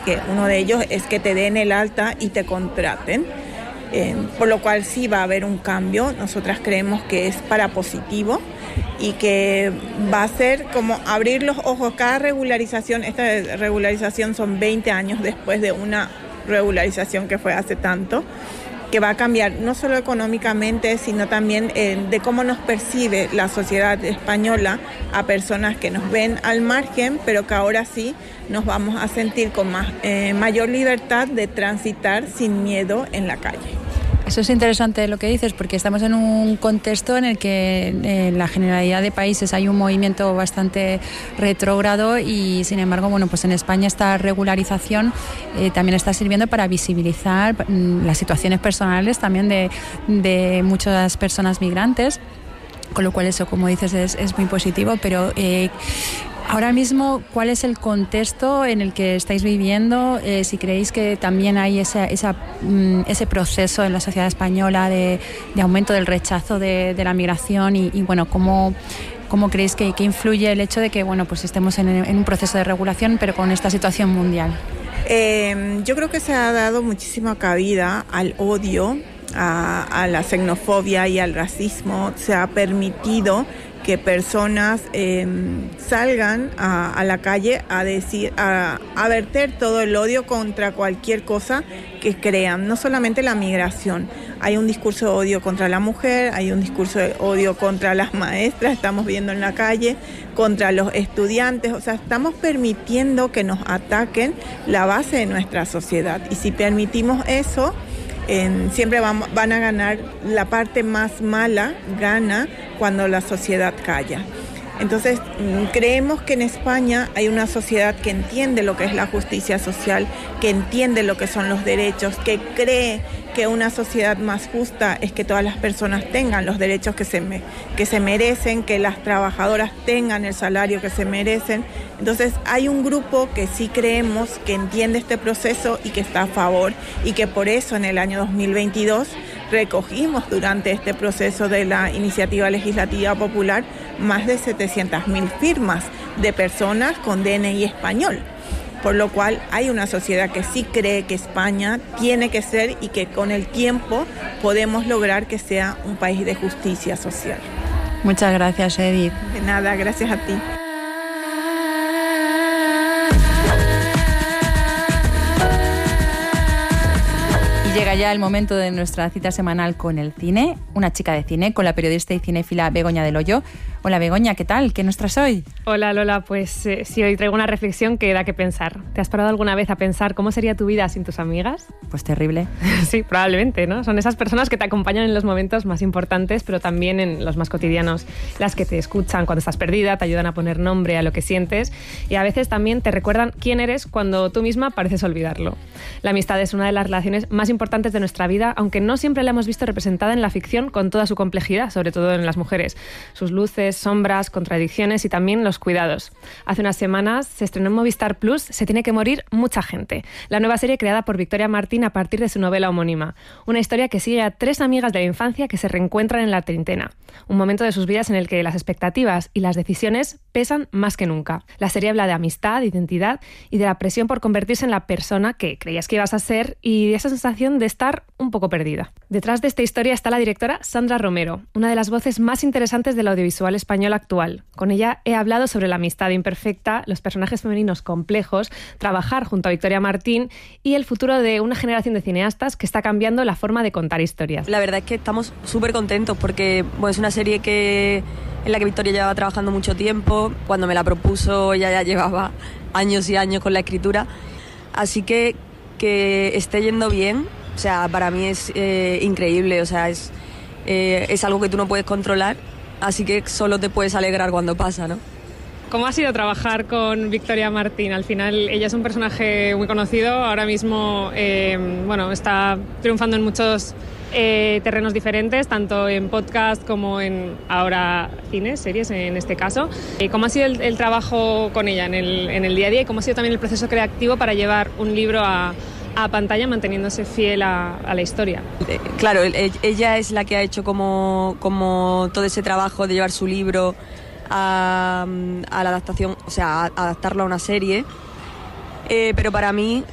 que uno de ellos es que te den el alta y te contraten. Por lo cual sí va a haber un cambio. Nosotras creemos que es para positivo y que va a ser como abrir los ojos. Cada regularización, esta regularización son 20 años después de una regularización que fue hace tanto, que va a cambiar no solo económicamente, sino también de cómo nos percibe la sociedad española a personas que nos ven al margen, pero que ahora sí nos vamos a sentir con mayor libertad de transitar sin miedo en la calle. Eso es interesante lo que dices, porque estamos en un contexto en el que en la generalidad de países hay un movimiento bastante retrógrado y, sin embargo, bueno, pues en España esta regularización también está sirviendo para visibilizar las situaciones personales también de muchas personas migrantes, con lo cual eso, como dices, es muy positivo, pero ahora mismo, ¿cuál es el contexto en el que estáis viviendo? Si creéis que también hay ese proceso en la sociedad española de aumento del rechazo de la migración y bueno, ¿cómo creéis que influye el hecho de que bueno, pues estemos en un proceso de regulación, pero con esta situación mundial? Yo creo que se ha dado muchísima cabida al odio, a la xenofobia y al racismo. Se ha permitido que personas salgan a la calle a verter todo el odio contra cualquier cosa que crean, no solamente la migración. Hay un discurso de odio contra la mujer, hay un discurso de odio contra las maestras, estamos viendo en la calle, contra los estudiantes. O sea, estamos permitiendo que nos ataquen la base de nuestra sociedad. Y si permitimos eso, siempre van a ganar, la parte más mala gana cuando la sociedad calla. Entonces, creemos que en España hay una sociedad que entiende lo que es la justicia social, que entiende lo que son los derechos, que cree que una sociedad más justa es que todas las personas tengan los derechos que se merecen, que las trabajadoras tengan el salario que se merecen. Entonces, hay un grupo que sí creemos que entiende este proceso y que está a favor, y que por eso en el año 2022 recogimos durante este proceso de la iniciativa legislativa popular más de 700.000 firmas de personas con DNI español, por lo cual hay una sociedad que sí cree que España tiene que ser y que con el tiempo podemos lograr que sea un país de justicia social. Muchas gracias, Edith. De nada, gracias a ti. Llega ya el momento de nuestra cita semanal con el cine, una chica de cine, con la periodista y cinéfila Begoña del Hoyo. Hola Begoña, ¿qué tal? ¿Qué nos traes hoy? Hola Lola, pues sí, hoy traigo una reflexión que da que pensar. ¿Te has parado alguna vez a pensar cómo sería tu vida sin tus amigas? Pues terrible. Sí, probablemente, ¿no? Son esas personas que te acompañan en los momentos más importantes, pero también en los más cotidianos. Las que te escuchan cuando estás perdida, te ayudan a poner nombre a lo que sientes y a veces también te recuerdan quién eres cuando tú misma pareces olvidarlo. La amistad es una de las relaciones más importantes de nuestra vida, aunque no siempre la hemos visto representada en la ficción con toda su complejidad, sobre todo en las mujeres. Sus luces, sombras, contradicciones y también los cuidados. Hace unas semanas se estrenó en Movistar Plus Se tiene que morir mucha gente, la nueva serie creada por Victoria Martín a partir de su novela homónima. Una historia que sigue a 3 amigas de la infancia que se reencuentran en la treintena. Un momento de sus vidas en el que las expectativas y las decisiones pesan más que nunca. La serie habla de amistad, de identidad y de la presión por convertirse en la persona que creías que ibas a ser y de esa sensación de estar un poco perdida. Detrás de esta historia está la directora Sandra Romero, una de las voces más interesantes del audiovisual español actual. Con ella he hablado sobre la amistad imperfecta, los personajes femeninos complejos, trabajar junto a Victoria Martín y el futuro de una generación de cineastas que está cambiando la forma de contar historias. La verdad es que estamos súper contentos porque es una serie en la que Victoria llevaba trabajando mucho tiempo. Cuando me la propuso ella ya llevaba años y años con la escritura. Así que esté yendo bien, o sea, para mí es increíble, o sea, es algo que tú no puedes controlar, así que solo te puedes alegrar cuando pasa, ¿no? ¿Cómo ha sido trabajar con Victoria Martín? Al final ella es un personaje muy conocido, ahora mismo está triunfando en muchos terrenos diferentes, tanto en podcast como en ahora cine, series en este caso. ¿Cómo ha sido el trabajo con ella en el día a día y cómo ha sido también el proceso creativo para llevar un libro a pantalla manteniéndose fiel a la historia? Claro, ella es la que ha hecho como todo ese trabajo de llevar su libro a la adaptación, o sea, a adaptarlo a una serie. Pero para mí